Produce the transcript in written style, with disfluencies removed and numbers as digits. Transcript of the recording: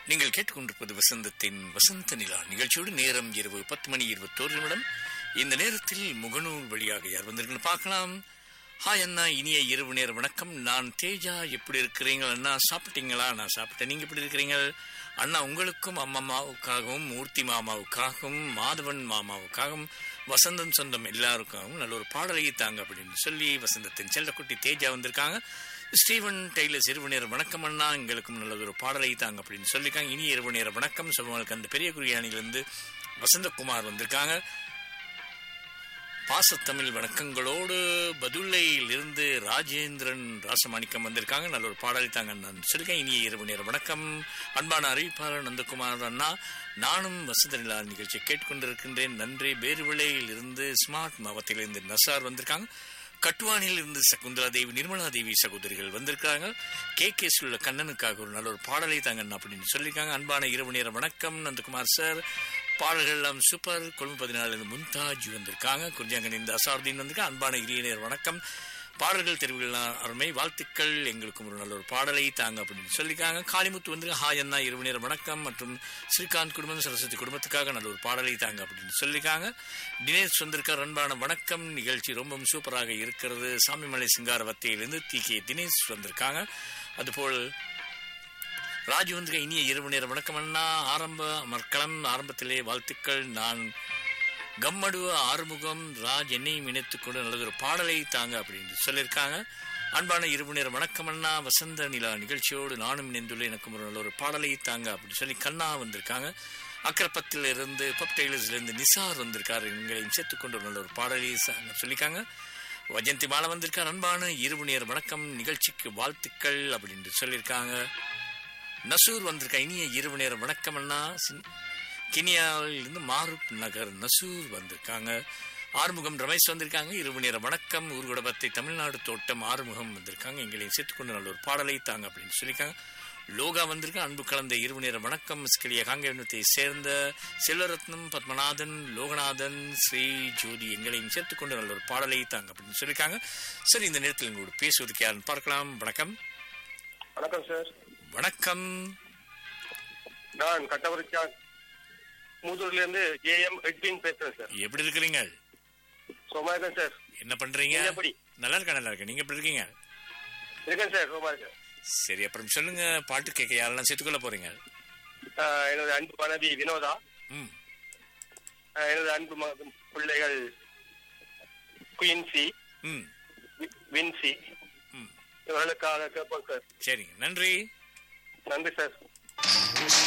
நீங்கள் கேட்டுக்கொண்டிருப்பது வசந்தத்தின் வசந்த நிலா நிகழ்ச்சியோடு நேரம் இரவு 10:21. இந்த நேரத்தில் முகநூல் வழியாக யார் வந்திருக்குன்னு பார்க்கலாம். ஹாய் அண்ணா, இனிய இரவு நேர வணக்கம். நான் தேஜா. எப்படி இருக்கிறீங்க அண்ணா? சாப்பிட்டீங்களா? நான் சாப்பிட்டேன். நீங்க எப்படி இருக்கிறீங்க அண்ணா? உங்களுக்கும் அம்மம்மாவுக்காகவும், மூர்த்தி மாமாவுக்காகவும், மாதவன் மாமாவுக்காகவும், வசந்தன் சொந்தம் எல்லாருக்காகவும் நல்ல ஒரு பாடலை தாங்க அப்படின்னு சொல்லி வசந்தத்தின் செல்லக்குட்டி தேஜா வந்திருக்காங்க. ஸ்டீவன் டெய்லர் இரவு நேர வணக்கம் அண்ணா, எங்களுக்கும் நல்ல ஒரு பாடலை தாங்க அப்படின்னு சொல்லியிருக்காங்க. இனி இரவு நேர வணக்கம் சொல்லுவாங்களுக்கு அந்த பெரிய குறியானிலிருந்து வசந்தகுமார் வந்திருக்காங்க. பாசத்தமிழ் வணக்கங்களோடு பதுல்லையில் இருந்து ராஜேந்திரன் ராசமாணிக்கம் வந்திருக்காங்க. நல்ல ஒரு பாடலை தாங்க நான் சொல்லியிருக்கேன். இனிய இரவு நேர வணக்கம் அன்பான அறிவிப்பாளர் நந்தகுமார் அண்ணா, நானும் வசந்த நிலா நிகழ்ச்சியை கேட்டுக்கொண்டிருக்கின்றேன். நன்றி. பேருவிளையில் இருந்து ஸ்மார்ட் மாவட்டத்திலிருந்து நசார் வந்திருக்காங்க. கட்டுவானில் இருந்து சகுந்தலா தேவி, நிர்மலா தேவி சகோதரிகள் வந்திருக்காங்க. கே உள்ள கண்ணனுக்காக ஒரு நல்ல ஒரு பாடலை தாங்க அப்படின்னு சொல்லியிருக்காங்க. அன்பான இரவு நேர வணக்கம் நந்தகுமார் சார், பாடல்கள் எல்லாம் சூப்பர். கொழும்பு 14 மும்தாஜ் வந்திருக்காங்க. குறிஞ்சாங்கன் இந்த அசாருதீன் வந்திருக்காங்க. அன்பான இரிய நேர வணக்கம், பாடல்கள் தெரிவுகள்லாம் அருமை, வாழ்த்துக்கள், எங்களுக்கும் ஒரு நல்ல ஒரு பாடலை தாங்க அப்படின்னு சொல்லியிருக்காங்க. காளிமுத்து வந்து ஹாய் அண்ணா இரவு நேர வணக்கம் மற்றும் ஸ்ரீகாந்த் குடும்பம் சரஸ்வதி குடும்பத்துக்காக நல்ல ஒரு பாடலை தாங்க அப்படின்னு சொல்லியிருக்காங்க. தினேஷ் வந்திருக்கார். அன்பான வணக்கம், நிகழ்ச்சி ரொம்பவும் சூப்பராக இருக்கிறது. சாமிமலை சிங்காரவத்தையிலிருந்து கே தினேஷ் வந்திருக்காங்க. அதுபோல் ராஜு வந்து இனிய இரவு நேர வணக்கம் அண்ணா, ஆரம்பத்திலே வாழ்த்துக்கள். நான் கம்மடுவ ஆறுமுகம் ராஜ் என்னையும் இணைத்துக் கொண்டு நல்லது ஒரு பாடலை தாங்க அப்படின்னு சொல்லியிருக்காங்க. அன்பான இரவு நேர வணக்கம் அண்ணா, வசந்த நிலா நிகழ்ச்சியோடு நானும் இணைந்துள்ள எனக்கும் ஒரு நல்ல ஒரு பாடலை தாங்க அப்படின்னு சொல்லி கண்ணா வந்திருக்காங்க. அக்கரப்பத்தில் இருந்து பப் டெய்லர்ஸ்ல இருந்து நிசார் வந்திருக்காரு. எங்களையும் சேர்த்துக்கொண்டு நல்ல ஒரு பாடலை சொல்லியிருக்காங்க. வஜந்தி மாலை வந்திருக்கார். அன்பான இரவு நேர வணக்கம், நிகழ்ச்சிக்கு வாழ்த்துக்கள் அப்படின்னு சொல்லியிருக்காங்க. நசூர் வந்திருக்கா. இனிய இரவு நேர வணக்கம் அண்ணா, கினியாவில் இருந்து மாரூப் நகர் நசூர் வந்திருக்காங்க. ஆறுமுகம் ரமேஷ் வந்திருக்காங்க. இரவு நேர வணக்கம், ஊர்குடபத்தை தமிழ்நாடு தோட்டம் ஆறுமுகம் வந்திருக்காங்க. எங்களையும் சேர்த்துக்கொண்டு நல்ல ஒரு பாடலை தாங்க அப்படின்னு சொல்லியிருக்காங்க. லோகா வந்திருக்காங்க. அன்பு கலந்த இரவு நேர வணக்கம், ஸ்கிலிய காங்கேயத்தை சேர்ந்த செல்வரத்னம், பத்மநாதன், லோகநாதன், ஸ்ரீ ஜோதி எங்களையும் சேர்த்துக்கொண்டு நல்ல ஒரு பாடலை தாங்க அப்படின்னு சொல்லியிருக்காங்க. சரி, இந்த நேரத்தில் எங்களோட பேசுவதற்கு யாருன்னு பார்க்கலாம். வணக்கம். வணக்கம் சார். வணக்கம். நான் கட்டவரிச்சா மூதூர்ல இருந்து ஏஎம் எட்வின் பேசுறேன் சார். எப்படி இருக்கிறீங்க? சும்மா இருக்கேன் சார். என்ன பண்றீங்க? எப்படி? நல்லா இருக்கேன். நீங்க எப்படி இருக்கீங்க? இருக்கேன் சார், சும்மா இருக்கேன். சரி, அப்புறம் சொல்லுங்க, பாட்டு கேட்க யாரெல்லாம் சேர்த்துக்கொள்ள போறீங்க? எனது அன்பு மனைவி வினோதா, எனது அன்பு பிள்ளைகள் குயின்சி, வின்சி, இவர்களுக்காக கேட்போம் சார். சரிங்க, நன்றி. நன்றி சார்.